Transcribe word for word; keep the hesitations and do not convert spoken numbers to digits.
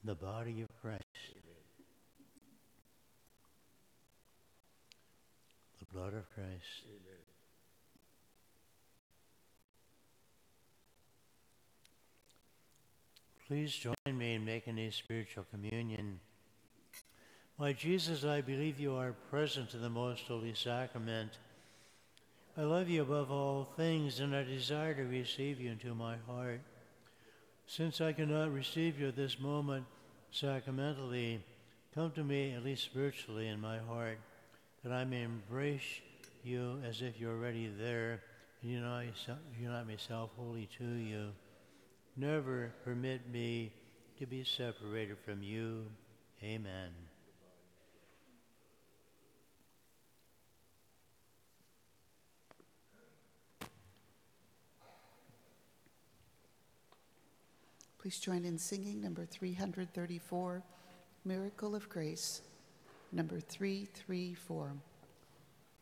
the body of Christ. The blood of Christ. Amen. Please join me in making a spiritual communion. My Jesus, I believe you are present in the most holy sacrament. I love you above all things, and I desire to receive you into my heart. Since I cannot receive you at this moment sacramentally, come to me, at least spiritually, in my heart, that I may embrace you as if you're already there, and unite, unite myself wholly to you. Never permit me to be separated from you. Amen. Please join in singing number three hundred thirty-four, Miracle of Grace, number three thirty-four.